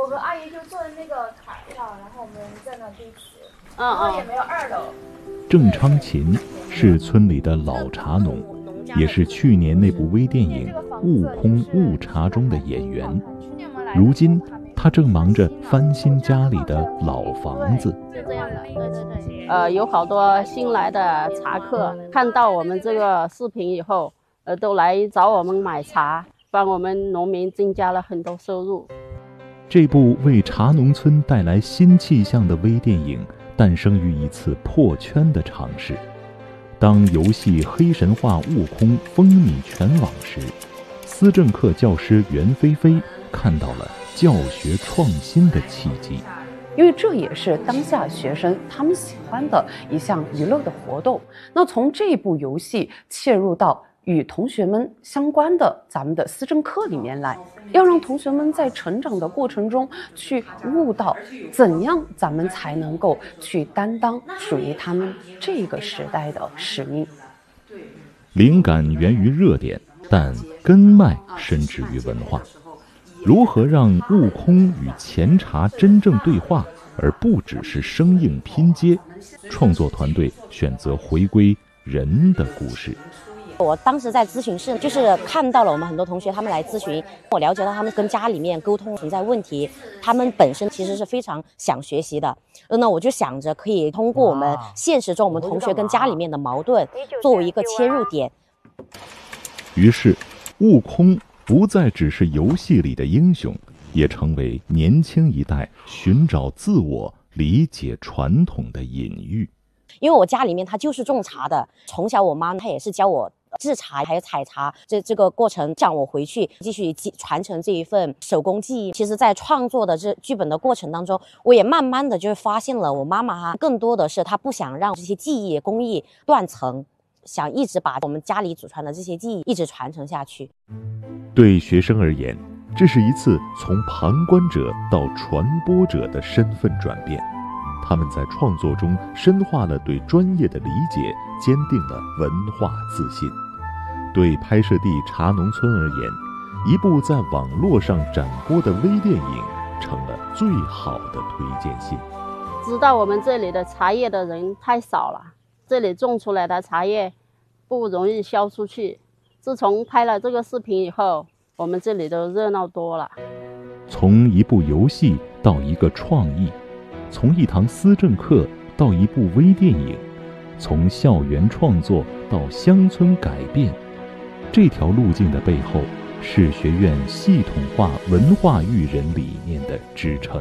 我和阿姨就坐在那个台上，然后我们在那对词，然后也没有2楼。 郑昌琴是村里的老茶农，也是去年那部微电影《悟空悟茶》中的演员。如今他正忙着翻新家里的老房子。 就这样的，对。有好多新来的茶客看到我们这个视频以后，都来找我们买茶，帮我们农民增加了很多收入。 这部为茶农村带来新气象的微电影诞生于一次破圈的尝试。当游戏《黑神话：悟空》风靡全网时，思政课教师袁菲菲看到了教学创新的契机。 因为这也是当下学生他们喜欢的一项娱乐的活动。那从这部游戏切入到与同学们相关的咱们的思政课里面来，要让同学们在成长的过程中去悟到怎样咱们才能够去担当属于他们这个时代的使命。 灵感源于热点，但根脉深植于文化。如何让悟空与前茶真正对话，而不只是生硬拼接？创作团队选择回归人的故事。 我当时在咨询室，就是看到了我们很多同学他们来咨询，我了解到他们跟家里面沟通存在问题，他们本身其实是非常想学习的。那我就想着可以通过我们现实中我们同学跟家里面的矛盾作为一个切入点。 于是悟空不再只是游戏里的英雄，也成为年轻一代寻找自我、理解传统的隐喻。 因为我家里面他就是种茶的，从小我妈她也是教我制茶还有采茶这个过程，让我回去继续传承这一份手工技艺。其实在创作的这剧本的过程当中，我也慢慢的就发现了我妈妈更多的是她不想让这些技艺工艺断层，想一直把我们家里祖传的这些技艺一直传承下去。 对学生而言，这是一次从旁观者到传播者的身份转变。他们在创作中深化了对专业的理解，坚定了文化自信。对拍摄地茶农村而言，一部在网络上展播的微电影成了最好的推荐信。 知道我们这里的茶叶的人太少了，这里种出来的茶叶不容易销出去。自从拍了这个视频以后，我们这里都热闹多了。 从一部游戏到一个创意，从一堂思政课到一部微电影，从校园创作到乡村改变，这条路径的背后是学院系统化文化育人理念的支撑。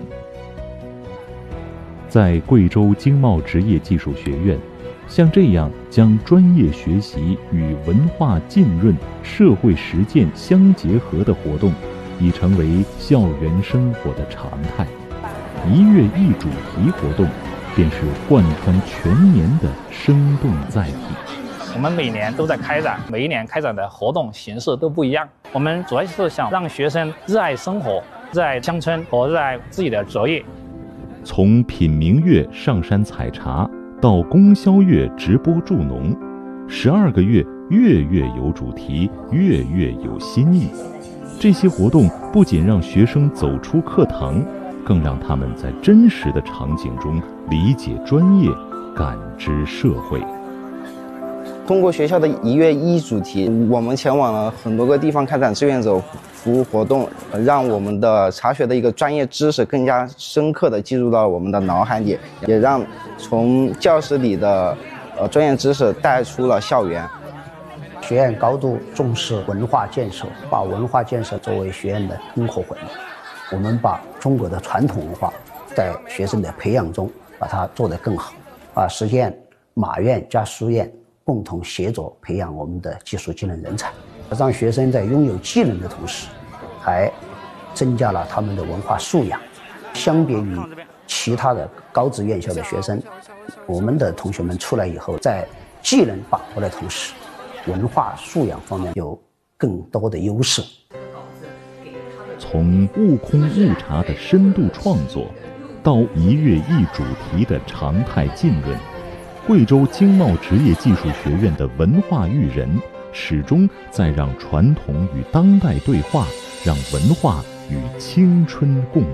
在贵州经贸职业技术学院，像这样将专业学习与文化浸润、社会实践相结合的活动，已成为校园生活的常态。1月1主题活动便是贯穿全年的生动载体。 我们每年都在开展，每一年开展的活动形式都不一样。我们主要是想让学生热爱生活，热爱乡村和热爱自己的职业。 从品茗月上山采茶到供销月直播助农，12个月，月月有主题，月月有新意。这些活动不仅让学生走出课堂，更让他们在真实的场景中理解专业，感知社会。 通过学校的1月1主题，我们前往了很多个地方开展志愿者服务活动，让我们的茶学的一个专业知识更加深刻地进入到我们的脑海里，也让从教室里的专业知识带出了校园。 学院高度重视文化建设，把文化建设作为学院的根火魂。我们把中国的传统文化在学生的培养中把它做得更好，实现马院加书院共同协作培养我们的技术技能人才，让学生在拥有技能的同时，还增加了他们的文化素养。相比于其他的高职院校的学生，我们的同学们出来以后，在技能把握的同时，文化素养方面有更多的优势。 从悟空悟茶的深度创作，到1月1主题的常态浸润，贵州经贸职业技术学院的文化育人始终在让传统与当代对话，让文化与青春共